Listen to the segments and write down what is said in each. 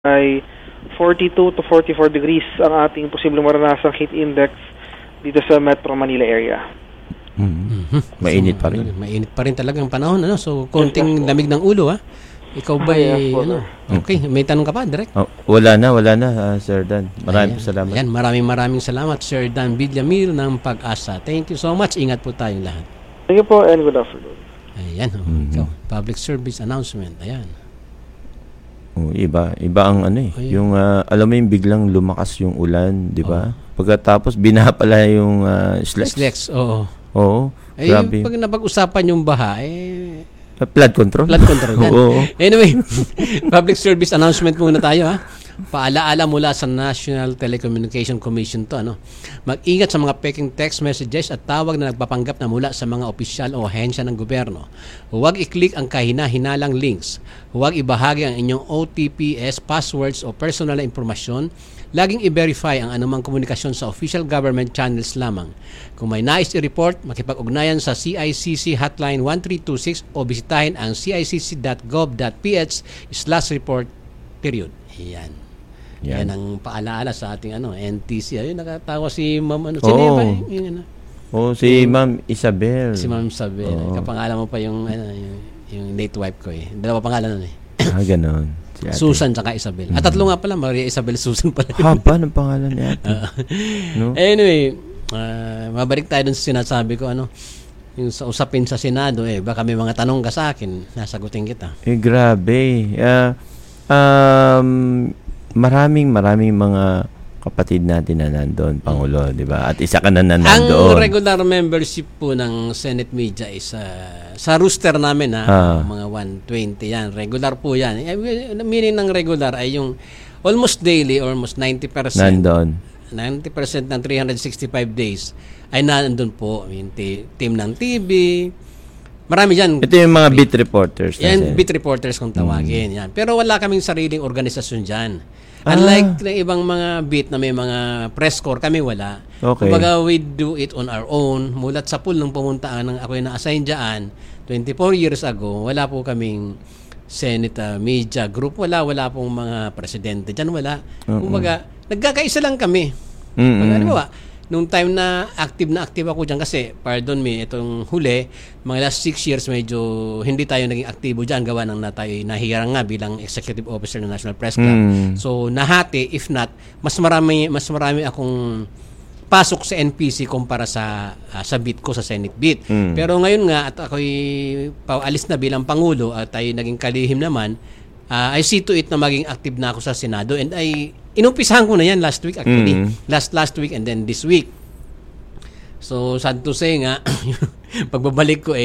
ay 42 to 44 degrees ang ating posibleng maranasang heat index dito sa Metro Manila area. Mainit pa rin. Mainit pa rin talagang panahon, ano? So, konting lamig ng ulo, ha? Ikaw ba, okay, may tanong ka pa, Direk? Wala na, Sir Dan. Maraming salamat. Ayan, maraming salamat, Sir Dan Villamil ng Pag-asa. Thank you so much. Ingat po tayong lahat. Thank you po and good afternoon. Ayan, ikaw, public service announcement. Ayan. Iba ang ano eh. Yung alam mo yung biglang lumakas yung ulan, 'di ba? Pagkatapos binapala yung Slex, oo. Oo. Grabe. Pag napag-usapan yung baha, flood control. Flood control. Oo. Anyway, public service announcement muna tayo, ha. Paalaala mula sa National Telecommunication Commission to, ano. Mag-ingat sa mga peking text messages at tawag na nagpapanggap na mula sa mga opisyal o ahensya ng gobyerno. Huwag i-click ang kahina-hinalang links. Huwag ibahagi ang inyong OTPs, passwords o personal na impormasyon. Laging i-verify ang anumang komunikasyon sa official government channels lamang. Kung may nais i-report, makipag-ugnayan sa CICC Hotline 1326 o bisitahin ang cicc.gov.ph/report. Yan ang paalaala sa ating NTC. Ayun, nakatawa si Ma'am si Ma'am Isabel. Si Ma'am Isabel. Kapangalan mo pa yung late wife ko eh. Dalawa pangalan nun eh. Ganon. Susan tsaka Isabel. At tatlo nga pala, Maria Isabel Susan pala. Haba ng pangalan niya. No? Anyway, mabalik tayo dun sa sinasabi ko, yung sa usapin sa Senado, baka may mga tanong ka sa akin, nasagutin kita. Grabe. Maraming mga kapatid natin na nandoon, Pangulo, di ba? At isa ka na nandoon. Ang regular membership po ng Senate Media is sa rooster namin, mga 120 yan. Regular po yan. Meaning ng regular ay yung almost daily, almost 90%. Nandoon. 90% ng 365 days ay nandun po. Yung team ng TV. Marami dyan. Ito yung mga beat reporters. Yan, beat reporters kung tawagin. Yan. Pero wala kaming sariling organisasyon dyan. Unlike ng ibang mga beat na may mga press corps, kami wala. Okay. Kumbaga, we do it on our own. Mulat sa pool nung pumunta nang ako yung na-assign dyan, 24 years ago, wala po kaming Senate media group. Wala pong mga presidente dyan. Wala. Kumbaga, nagkakaisa lang kami. Halimbawa, nung time na active ako dyan kasi, pardon me, itong huli, mga last 6 years medyo hindi tayo naging aktibo dyan gawa ng tayo nahirang nga bilang executive officer ng National Press Club. So, nahati, if not, mas marami akong pasok sa NPC kumpara sa beat ko, sa Senate beat. Pero ngayon nga, at ako'y paalis na bilang Pangulo at tayo naging kalihim naman, I see to it na maging active na ako sa Senado and inumpisahan ko na yan last week actually. Last week and then this week. So, sad to say nga, pagbabalik ko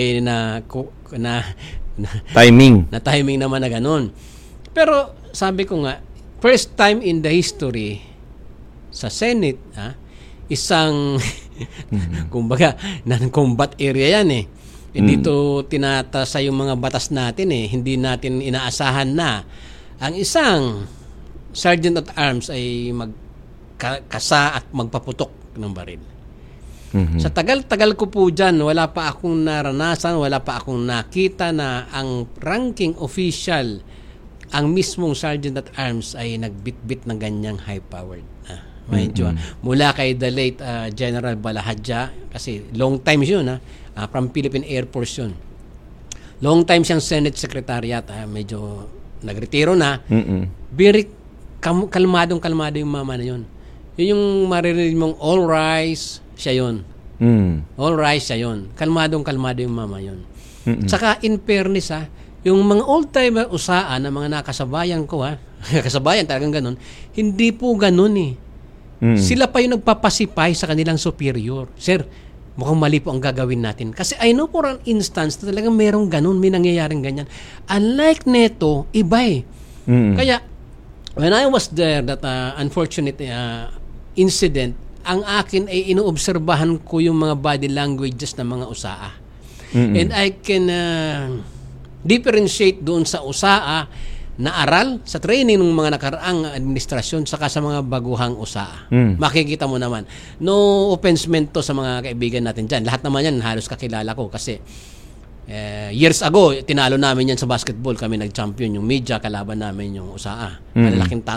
timing. Na timing naman na ganun. Pero, sabi ko nga, first time in the history sa Senate, isang, kumbaga, non-combat area yan eh. Dito tinatasa yung mga batas natin eh. Hindi natin inaasahan na ang isang Sergeant at Arms ay magkasa at magpaputok ng baril. Sa tagal-tagal ko po dyan, wala pa akong naranasan, wala pa akong nakita na ang ranking official, ang mismong Sergeant at Arms ay nagbitbit ng ganyang high-powered. Medyo, mula kay the late General Balahadja, kasi long time yun, from Philippine Air Force yun. Long time siyang Senate Secretariat, medyo nagretiro na. Very kalmado yung mama na yun. Yun yung maririnig mong all rise, siya yun. All rise, siya yun. Kalmado yung mama yun. Saka in fairness, yung mga old-timer usaan na mga nakasabayan ko, kasabayan talagang ganun, hindi po ganun eh. Sila pa yung nagpapasipay sa kanilang superior. Sir, mukhang mali po ang gagawin natin. Kasi I know for an instance na talagang merong ganun, may nangyayaring ganyan. Unlike neto, iba eh. Kaya, when I was there, that unfortunate incident, ang akin ay inoobserbahan ko yung mga body languages ng mga usaa. And I can differentiate doon sa usaa na aral sa training ng mga nakaraang administrasyon saka sa mga baguhang usaa. Makikita mo naman. No offense meant to sa mga kaibigan natin dyan. Lahat naman yan halos kakilala ko kasi Years ago, tinalo namin yan sa basketball. Kami nag-champion. Yung media, kalaban namin yung USAA. Malalaking